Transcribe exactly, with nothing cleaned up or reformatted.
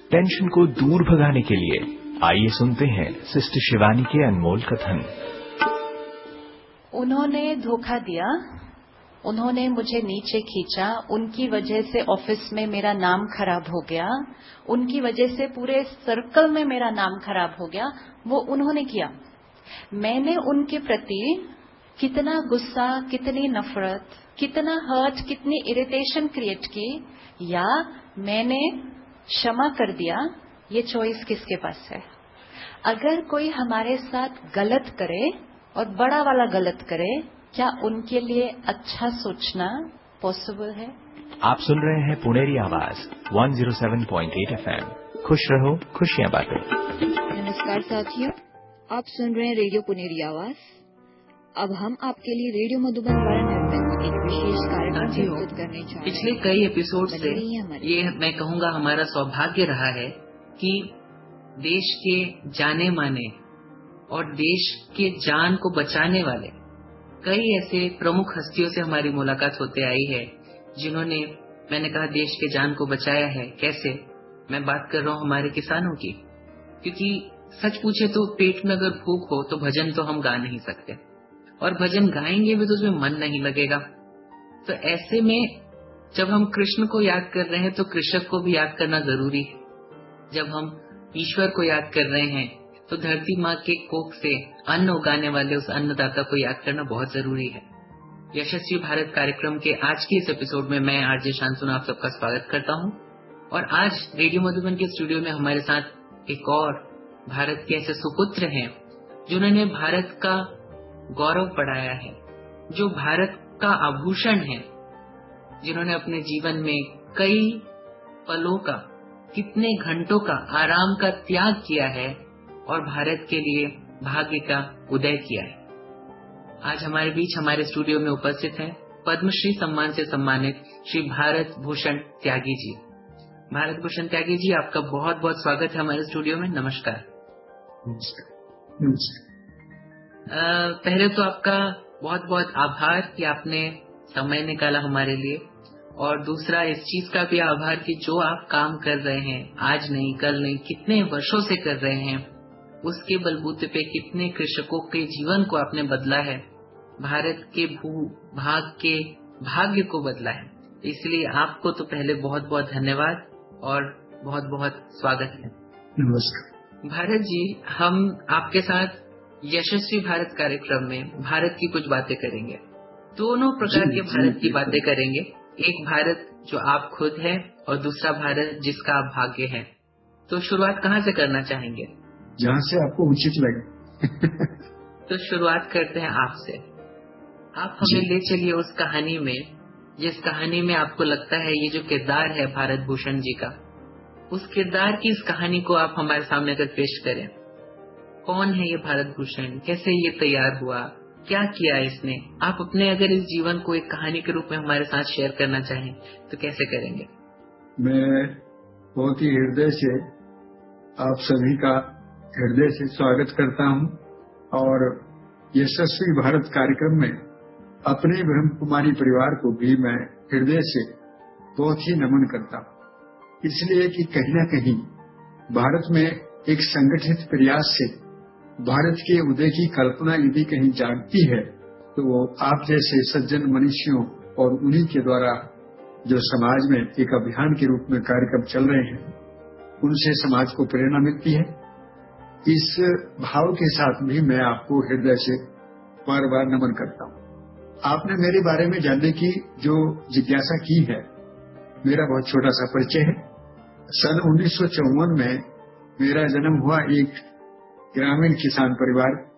Tension को दूर भगाने के लिए आइए सुनते हैं सिस्टर शिवानी के अनमोल कथन। उन्होंने धोखा दिया, उन्होंने मुझे नीचे खींचा, उनकी वजह से ऑफिस में मेरा नाम खराब हो गया, उनकी वजह से पूरे सर्कल में मेरा नाम खराब हो गया। वो उन्होंने किया। मैंने उनके प्रति कितना गुस्सा, कितनी नफरत, कितना हर्ट, कितनी इरिटेशन क्रिएट की, या मैंने क्षमा कर दिया, ये चॉइस किसके पास है। अगर कोई हमारे साथ गलत करे और बड़ा वाला गलत करे, क्या उनके लिए अच्छा सोचना पॉसिबल है? आप सुन रहे हैं पुनेरी आवाज एक सौ सात पॉइंट आठ एफएम। खुश रहो, खुशियां बांटो। नमस्कार साथियों, आप सुन रहे हैं रेडियो पुनेरी आवाज। अब हम आपके लिए रेडियो मधुबन द्वारा निर्मित एक विशेष कार्यक्रम प्रस्तुत करने जा रहे हैं। पिछले कई एपिसोड से ये मैं कहूँगा हमारा सौभाग्य रहा है कि देश के जाने माने और देश के जान को बचाने वाले कई ऐसे प्रमुख हस्तियों से हमारी मुलाकात होते आई है, जिन्होंने, मैंने कहा, देश के जान को बचाया है। कैसे? मैं बात कर रहा हूँ हमारे किसानों की, क्योंकि सच पूछे तो पेट में अगर भूख हो तो भजन तो हम गा नहीं सकते, और भजन गाएंगे भी तो उसमें मन नहीं लगेगा। तो ऐसे में जब हम कृष्ण को याद कर रहे हैं तो कृषक को भी याद करना जरूरी है। जब हम ईश्वर को याद कर रहे हैं तो धरती माँ के कोख से अन्न उगाने वाले उस अन्नदाता को याद करना बहुत जरूरी है। यशस्वी भारत कार्यक्रम के आज के इस एपिसोड में मैं आरजे शांतनु आप सबका स्वागत करता हूँ। और आज रेडियो मधुबन के स्टूडियो में हमारे साथ एक और भारत के ऐसे सुपुत्र हैं जिन्होंने भारत का गौरव बढ़ाया है, जो भारत का आभूषण है, जिन्होंने अपने जीवन में कई पलों का, कितने घंटों का आराम का त्याग किया है और भारत के लिए भाग्य का उदय किया है। आज हमारे बीच, हमारे स्टूडियो में उपस्थित हैं पद्मश्री सम्मान से सम्मानित श्री भारत भूषण त्यागी जी। भारत भूषण त्यागी जी, आपका बहुत बहुत स्वागत है हमारे स्टूडियो में। नमस्कार। नमस्कार। नमस्कार। पहले तो आपका बहुत बहुत आभार कि आपने समय निकाला हमारे लिए, और दूसरा इस चीज का भी आभार कि जो आप काम कर रहे हैं, आज नहीं, कल नहीं, कितने वर्षों से कर रहे हैं, उसके बलबूते पे कितने कृषकों के जीवन को आपने बदला है, भारत के भू भाग के भाग्य को बदला है। इसलिए आपको तो पहले बहुत बहुत धन्यवाद और बहुत बहुत स्वागत है। नमस्कार। भारत जी, हम आपके साथ यशस्वी भारत कार्यक्रम में भारत की कुछ बातें करेंगे। दोनों प्रकार के भारत की बातें करेंगे। एक भारत जो आप खुद हैं और दूसरा भारत जिसका आप भाग्य हैं। तो शुरुआत कहाँ से करना चाहेंगे? जहाँ से आपको उचित लगे। तो शुरुआत करते हैं आपसे। आप हमें ले चलिए उस कहानी में, जिस कहानी में आपको लगता है ये जो किरदार है भारत भूषण जी का, उस किरदार की इस कहानी को आप हमारे सामने अगर पेश करें। कौन है ये भारत भूषण, कैसे ये तैयार हुआ, क्या किया इसने? आप अपने अगर इस जीवन को एक कहानी के रूप में हमारे साथ शेयर करना चाहें तो कैसे करेंगे? मैं बहुत ही हृदय से आप सभी का हृदय से स्वागत करता हूं, और यशस्वी भारत कार्यक्रम में अपने ब्रह्म कुमारी परिवार को भी मैं हृदय से बहुत ही नमन करता हूं। इसलिए कि कहीं न कहीं भारत में एक संगठित प्रयास से भारत के उदय की कल्पना यदि कहीं जागती है तो वो आप जैसे सज्जन मनुष्यों और उन्हीं के द्वारा जो समाज में एक अभियान के रूप में कार्यक्रम चल रहे हैं, उनसे समाज को प्रेरणा मिलती है। इस भाव के साथ भी मैं आपको हृदय से बार बार नमन करता हूँ। आपने मेरे बारे में जानने की जो जिज्ञासा की है, मेरा बहुत छोटा सा परिचय है। सन उन्नीस सौ चौवन में मेरा जन्म हुआ एक ग्रामीण किसान परिवार